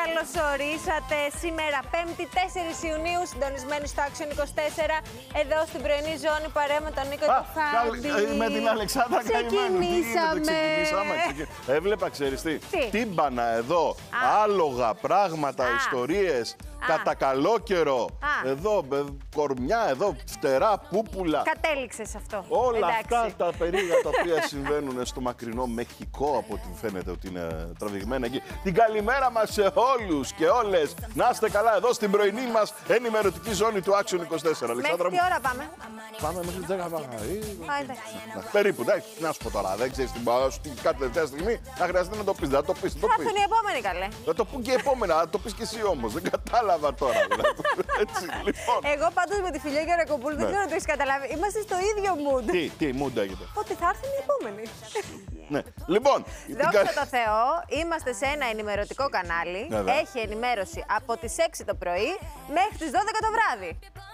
καλώς ορίσατε. Σήμερα 5η 4 Ιουνίου, συντονισμένοι στο Action 24, εδώ στην πρωινή ζώνη παρέα με τον Νίκο Κουφάντη. Με την Αλεξάνδρα Ξεκινήσαμε. Έβλεπα, ξέρεις τι, τύμπανα εδώ, άλογα, πράγματα, ιστορίες, κατά καλό καιρό. Εδώ κορμιά, εδώ φτερά, πούπουλα. Κατέληξε σε αυτό. Όλα αυτά τα περίεργα τα οποία συμβαίνουν στο μακρινό Μεχικό, από ό,τι φαίνεται ότι είναι τραβηγμένα εκεί. Την καλημέρα μας σε όλους και όλες. Να είστε καλά εδώ στην πρωινή μας ενημερωτική ζώνη του Action 24. Μέχρι τι ώρα πάμε? Πάμε μέχρι τις 10. Περίπου, εντάξει, να σου πω τώρα. Δεν ξέρεις κάτι τελευταία στιγμή να χρειαστεί να το πεις. Θα έρθουν οι επόμενοι, καλέ. Θα το πούν και οι επόμενοι, θα το πεις και εσύ όμως. Δεν κατάλαβα τώρα. Έτσι, λοιπόν. Εγώ πάντως με τη Φιλιά Γερακοπούλου δεν ξέρω αν το έχεις καταλάβει. Είμαστε στο ίδιο mood. Τι mood έχετε? Ότι θα έρθουν οι επόμενοι. Ναι. Λοιπόν, δόξα τω Θεώ, είμαστε σε ένα ενημερωτικό κανάλι. Έχει ενημέρωση από τις 6 το πρωί μέχρι τις 12 το βράδυ.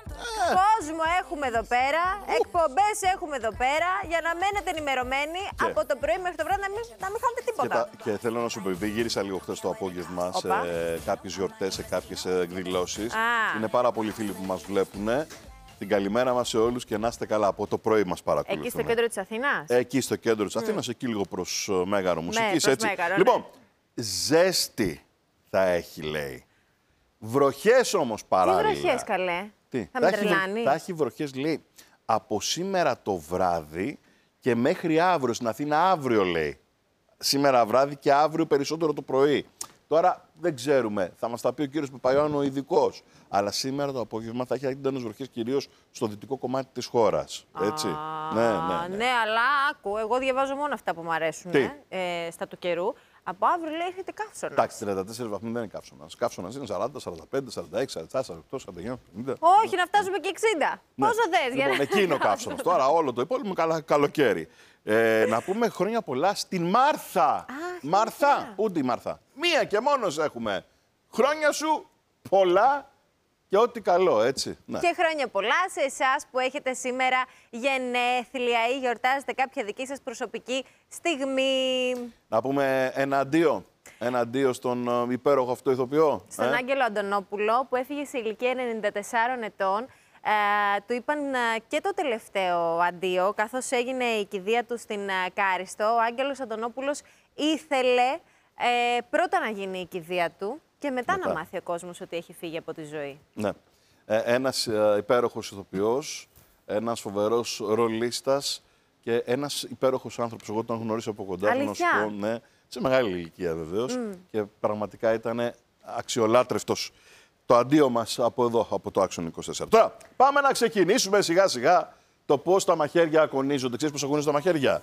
Κόσμο έχουμε εδώ πέρα, εκπομπές έχουμε εδώ πέρα, για να μένετε ενημερωμένοι από το πρωί μέχρι το βράδυ, να μην χάνετε τίποτα. Και θέλω να σου πω, επειδή γύρισα λίγο χθες το απόγευμα σε κάποιες γιορτές, σε κάποιες εκδηλώσεις. Είναι πάρα πολλοί φίλοι που μας βλέπουν. Την καλημέρα μας σε όλους και να είστε καλά. Από το πρωί μας παρακολουθούν. Εκεί στο κέντρο της Αθήνας. Εκεί στο κέντρο της Αθήνας, εκεί λίγο προς Μέγαρο Μουσικής. Έτσι. Μέγαρο, λοιπόν, ζέστη θα έχει, λέει. Βροχές όμως παράλληλα. Τι βροχές, καλέ? Τι? Θα με τρελάνει. Θα έχει βροχές, λέει, από σήμερα το βράδυ και μέχρι αύριο. Στην Αθήνα αύριο, λέει. Σήμερα βράδυ και αύριο περισσότερο το πρωί. Τώρα δεν ξέρουμε, θα μας τα πει ο κύριος Παπαϊωάννου, ο ειδικός. Αλλά σήμερα το απόγευμα θα έχει έντονες βροχές κυρίως στο δυτικό κομμάτι της χώρας. Έτσι. Ναι, αλλά άκου, εγώ διαβάζω μόνο αυτά που μου αρέσουν στα του καιρού. Από αύριο λέει έρχεται καύσωνα. Εντάξει, 34 βαθμοί δεν είναι καύσωνα. Καύσωνα είναι 40, 45, 46, 47, 48, 49, 50. Όχι, να φτάσουμε και 60. Ναι. Πόσο θες? Λοιπόν, εκεί είναι ο καύσωνα. Τώρα όλο το υπόλοιπο καλοκαίρι. Να πούμε χρόνια πολλά στην Μάρθα. Μάρθα, ούτε η Μάρθα. Μία και μόνος έχουμε. Χρόνια σου πολλά και ό,τι καλό, έτσι. Ναι. Και χρόνια πολλά σε εσάς που έχετε σήμερα γενέθλια ή γιορτάζετε κάποια δική σας προσωπική στιγμή. Να πούμε ένα αντίο στον υπέροχο αυτό ηθοποιό. Στον Άγγελο Αντωνόπουλο, που έφυγε σε ηλικία 94 ετών. Του είπαν και το τελευταίο αντίο, καθώς έγινε η κηδεία του στην Κάριστο. Ο Άγγελος Αντωνόπουλος ήθελε πρώτα να γίνει η κηδεία του και μετά να μάθει ο κόσμος ότι έχει φύγει από τη ζωή. Ναι. Ένας υπέροχος ηθοποιός, ένας φοβερός ρολίστας και ένας υπέροχος άνθρωπος. Εγώ τον γνωρίζω από κοντά. Ναι, σε μεγάλη ηλικία βεβαίως. Και πραγματικά ήταν αξιολάτρευτος. Το αντίο μας από εδώ, από το Action 24. Τώρα, πάμε να ξεκινήσουμε σιγά-σιγά το πώς τα μαχαίρια ακονίζονται. Ξέρεις πώς ακονίζονται τα μαχαίρια?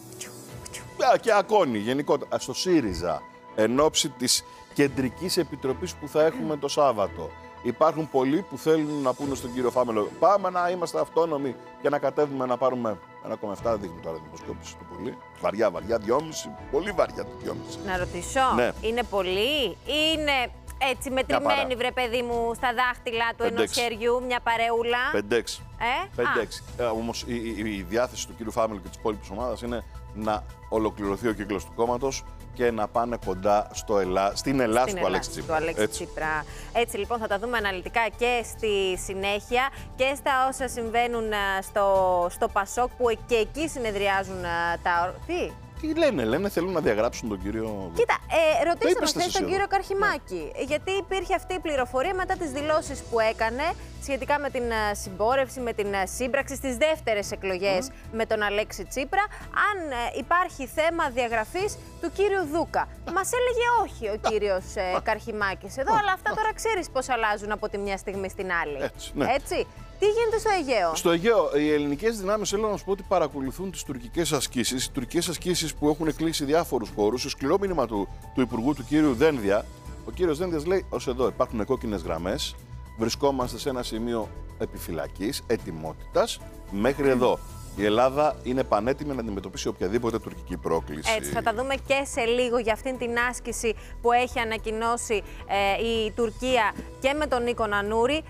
Και ακόνι γενικότερα. Στο ΣΥΡΙΖΑ, εν ώψη της κεντρικής επιτροπής που θα έχουμε το Σάββατο. Υπάρχουν πολλοί που θέλουν να πούνε στον κύριο Φάμελο, πάμε να είμαστε αυτόνομοι και να κατέβουμε να πάρουμε 1,7, δείχνει τώρα δημοσκόπηση του πολύ. Βαριά, 2,5, πολύ βαριά το 2,5. Να ρωτήσω, είναι πολύ ή είναι έτσι μετρημένη, βρε παιδί μου, στα δάχτυλα του ενός χεριού, μια παρεούλα? 5-6. Όμως η διάθεση του κύριου Φάμελο και της υπόλοιπης ομάδας είναι να ολοκληρωθεί ο κύκλος του κόμματος και να πάνε κοντά στην Ελλάδα του Αλέξη Τσίπρα. Έτσι λοιπόν θα τα δούμε αναλυτικά και στη συνέχεια και στα όσα συμβαίνουν στο Πασόκ, που και εκεί συνεδριάζουν τα... Τι λένε, θέλουν να διαγράψουν τον κύριο... Κοίτα, ρωτήσαμε χθες τον κύριο Καρχιμάκη, γιατί υπήρχε αυτή η πληροφορία μετά τις δηλώσεις που έκανε σχετικά με την συμπόρευση, με την σύμπραξη στις δεύτερες εκλογές με τον Αλέξη Τσίπρα, αν υπάρχει θέμα διαγραφής του κύριου Δούκα. Μας έλεγε όχι ο κύριος Καρχιμάκης εδώ, αλλά αυτά τώρα ξέρεις πώς αλλάζουν από τη μια στιγμή στην άλλη. Έτσι. Τι γίνεται στο Αιγαίο? Στο Αιγαίο, οι ελληνικές δυνάμεις, θέλω να σου πω ότι παρακολουθούν τις τουρκικές ασκήσεις. Οι τουρκικές ασκήσεις που έχουν κλείσει διάφορους χώρους. Στο σκληρό μήνυμα του Υπουργού, του κύριου Δένδια, ο κύριος Δένδιας λέει: ως εδώ υπάρχουν κόκκινες γραμμές. Βρισκόμαστε σε ένα σημείο επιφυλακής, ετοιμότητας. Μέχρι εδώ. Η Ελλάδα είναι πανέτοιμη να αντιμετωπίσει οποιαδήποτε τουρκική πρόκληση. Έτσι, θα τα δούμε και σε λίγο για αυτήν την άσκηση που έχει ανακοινώσει η Τουρκία και με τον Νίκο Νανούρη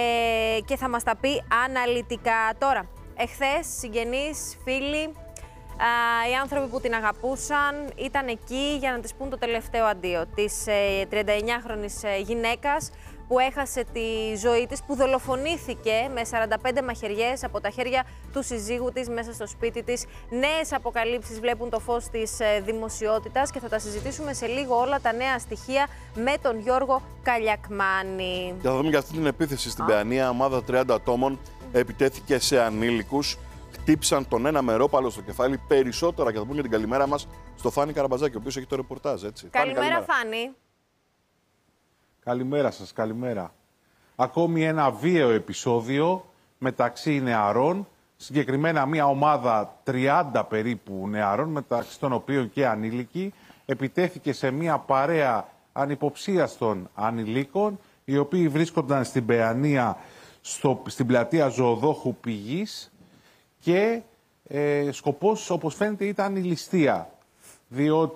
και θα μας τα πει αναλυτικά. Τώρα, εχθές συγγενείς, φίλοι Οι άνθρωποι που την αγαπούσαν ήταν εκεί για να της πούν το τελευταίο αντίο. Της 39χρονης γυναίκας που έχασε τη ζωή της, που δολοφονήθηκε με 45 μαχαιριές από τα χέρια του συζύγου της μέσα στο σπίτι της. Νέες αποκαλύψεις βλέπουν το φως της δημοσιότητας και θα τα συζητήσουμε σε λίγο όλα τα νέα στοιχεία με τον Γιώργο Καλιακμάνη. Και θα δούμε για αυτή την επίθεση στην Παιανία. Ομάδα 30 ατόμων επιτέθηκε σε ανήλικους. Χτύπησαν τον ένα μερόπαλο στο κεφάλι. Περισσότερα, και θα πούμε για την καλημέρα μας στο Φάνη Καραμπαζάκη, ο οποίος έχει το ρεπορτάζ. Έτσι. Καλημέρα, Φάνη. Καλημέρα σας, καλημέρα. Ακόμη ένα βίαιο επεισόδιο μεταξύ νεαρών, συγκεκριμένα μια ομάδα 30 περίπου νεαρών, μεταξύ των οποίων και ανήλικοι, επιτέθηκε σε μια παρέα ανυποψίαστων ανηλίκων, οι οποίοι βρίσκονταν στην Παιανία, στην πλατεία Ζωοδόχου Πηγής, και σκοπός, όπως φαίνεται, ήταν η ληστεία.